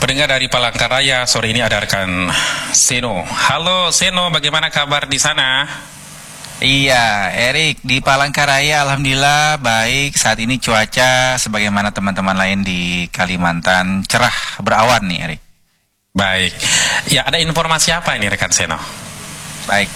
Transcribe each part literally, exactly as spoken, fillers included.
pendengar dari Palangkaraya, sore ini ada rekan Seno. Halo Seno, bagaimana kabar di sana? Iya, Erik, di Palangkaraya alhamdulillah baik. Saat ini cuaca sebagaimana teman-teman lain di Kalimantan cerah berawan nih, Erik. Baik. Ya, ada informasi apa ini rekan Seno? Baik.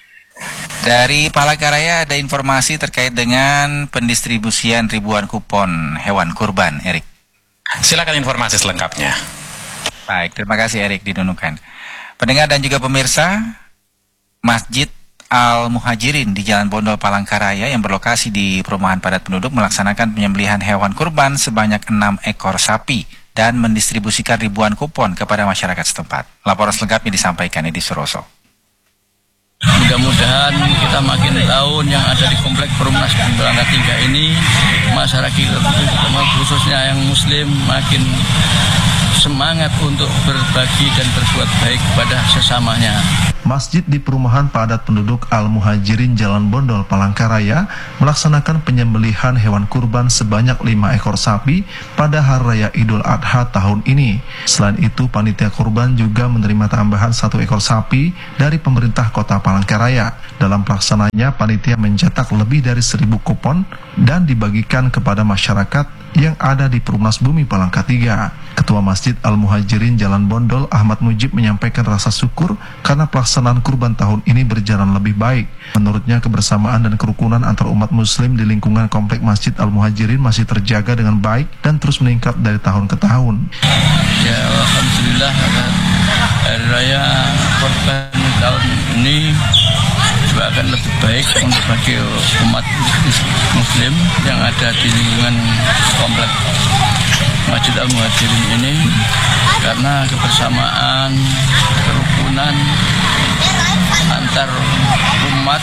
Dari Palangkaraya ada informasi terkait dengan pendistribusian ribuan kupon hewan kurban, Erik. Silakan informasi selengkapnya. Baik, terima kasih Erik di Nunukan. Pendengar dan juga pemirsa, Masjid Al-Muhajirin di Jalan Bondol Palangkaraya yang berlokasi di perumahan padat penduduk melaksanakan penyembelihan hewan kurban sebanyak enam ekor sapi dan mendistribusikan ribuan kupon kepada masyarakat setempat. Laporan selengkapnya disampaikan Edi Suroso. Mudah-mudahan kita makin tahun yang ada di komplek Perumnas Belanda tiga ini, masyarakat khususnya yang muslim makin semangat untuk berbagi dan berbuat baik kepada sesamanya. Masjid di perumahan padat penduduk Al-Muhajirin Jalan Bondol Palangkaraya melaksanakan penyembelihan hewan kurban sebanyak lima ekor sapi pada Hari Raya Idul Adha tahun ini. Selain itu, panitia kurban juga menerima tambahan satu ekor sapi dari pemerintah kota Palangkaraya. Dalam pelaksananya, panitia mencetak lebih dari seribu kupon dan dibagikan kepada masyarakat yang ada di Perumnas Bumi Palangka tiga. Ketua Masjid Al-Muhajirin Jalan Bondol Ahmad Mujib menyampaikan rasa syukur karena pelaksanaan kurban tahun ini berjalan lebih baik. Menurutnya, kebersamaan dan kerukunan antar umat muslim di lingkungan komplek Masjid Al-Muhajirin masih terjaga dengan baik dan terus meningkat dari tahun ke tahun. Ya, alhamdulillah Hari Raya Kurban tahun ini juga akan lebih baik untuk bagi umat muslim yang ada di lingkungan komplek Masjid Al-Muhajirin ini, karena kebersamaan, kerukunan antar umat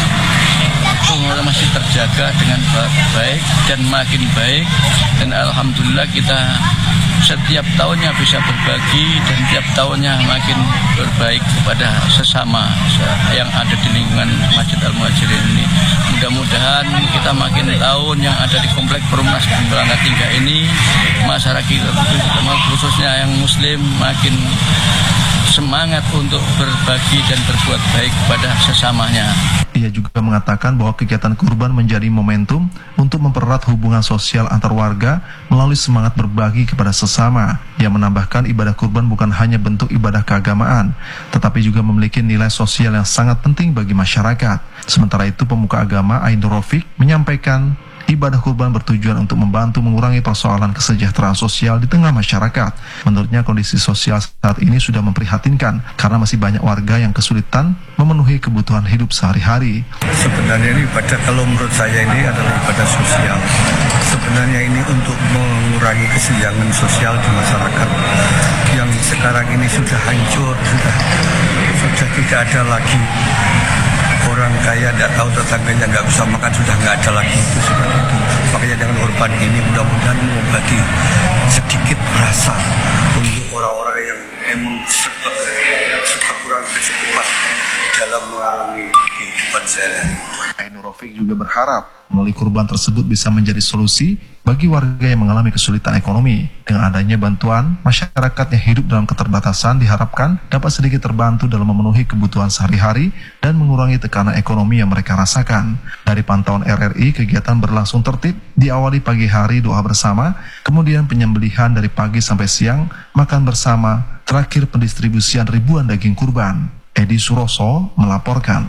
itu masih terjaga dengan baik dan makin baik, dan alhamdulillah kita setiap tahunnya bisa berbagi dan tiap tahunnya makin berbaik kepada sesama yang ada di lingkungan Masjid Al-Muhajirin ini. Mudah-mudahan kita makin tahun yang ada di komplek Perumnas Belanda tiga ini, masyarakat khususnya yang muslim makin semangat untuk berbagi dan berbuat baik kepada sesamanya. Ia juga mengatakan bahwa kegiatan kurban menjadi momentum untuk mempererat hubungan sosial antar warga melalui semangat berbagi kepada sesama. Ia menambahkan ibadah kurban bukan hanya bentuk ibadah keagamaan, tetapi juga memiliki nilai sosial yang sangat penting bagi masyarakat. Sementara itu, pemuka agama Ainur Rafiq menyampaikan ibadah kurban bertujuan untuk membantu mengurangi persoalan kesejahteraan sosial di tengah masyarakat. Menurutnya, kondisi sosial saat ini sudah memprihatinkan karena masih banyak warga yang kesulitan memenuhi kebutuhan hidup sehari-hari. Sebenarnya ini ibadah, kalau menurut saya ini adalah ibadah sosial. Sebenarnya ini untuk mengurangi kesenjangan sosial di masyarakat yang sekarang ini sudah hancur, sudah sudah tidak ada lagi. Orang kaya tidak tahu tetangganya nggak bisa makan, sudah nggak ada lagi itu seperti itu. Makanya dengan kurban ini mudah-mudahan membagi sedikit rasa untuk orang-orang yang memang suka, suka kurang kecukupan dalam mengarungi kehidupan sehari-hari. Ainur Rafiq juga berharap melalui kurban tersebut bisa menjadi solusi bagi warga yang mengalami kesulitan ekonomi. Dengan adanya bantuan, masyarakat yang hidup dalam keterbatasan diharapkan dapat sedikit terbantu dalam memenuhi kebutuhan sehari-hari dan mengurangi tekanan ekonomi yang mereka rasakan. Dari pantauan R R I, kegiatan berlangsung tertib, diawali pagi hari doa bersama, kemudian penyembelihan dari pagi sampai siang, makan bersama, terakhir pendistribusian ribuan daging kurban. Edi Suroso melaporkan.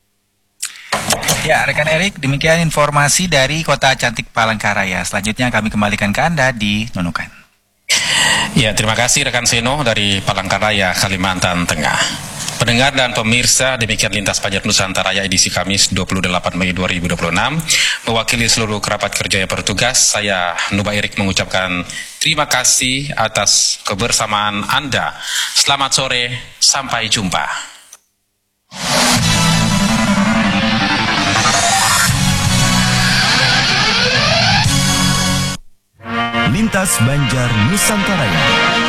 Ya, rekan Erik, demikian informasi dari Kota Cantik Palangkaraya. Selanjutnya kami kembalikan ke Anda di Nunukan. Ya, terima kasih rekan Seno dari Palangkaraya, Kalimantan Tengah. Pendengar dan pemirsa, demikian Lintas Pajak Nusantara edisi Kamis dua puluh delapan Mei dua ribu dua puluh enam. Mewakili seluruh kerabat kerja yang bertugas, saya Nuba Erik mengucapkan terima kasih atas kebersamaan Anda. Selamat sore, sampai jumpa. Lintas Banjar Nusantara.